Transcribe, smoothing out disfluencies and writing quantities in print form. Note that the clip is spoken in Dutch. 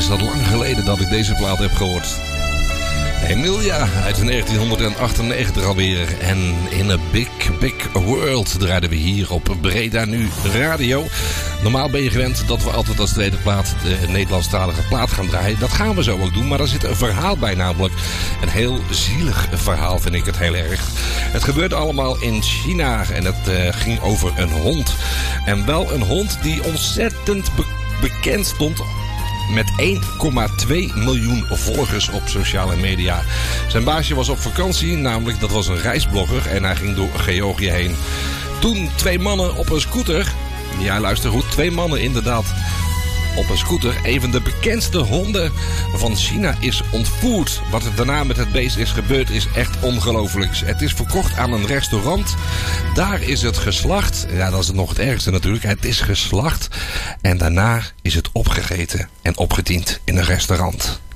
dat lang geleden dat ik deze plaat heb gehoord. Emilia uit 1998 alweer. En in a big, big world draaiden we hier op Breda Nu Radio. Normaal ben je gewend dat we altijd als tweede plaat de Nederlandstalige plaat gaan draaien. Dat gaan we zo ook doen, maar er zit een verhaal bij namelijk. Een heel zielig verhaal vind ik het heel erg. Het gebeurde allemaal in China en het ging over een hond. En wel een hond die ontzettend bekend stond met 1,2 miljoen volgers op sociale media. Zijn baasje was op vakantie, namelijk dat was een reisblogger en hij ging door Georgië heen. Toen 2 mannen op een scooter, ja luister goed, 2 mannen inderdaad op een scooter, een van de bekendste honden van China is ontvoerd. Wat er daarna met het beest is gebeurd is echt ongelooflijk. Het is verkocht aan een restaurant. Daar is het geslacht. Ja, dat is nog het ergste natuurlijk. Het is geslacht. En daarna is het opgegeten en opgediend in een restaurant.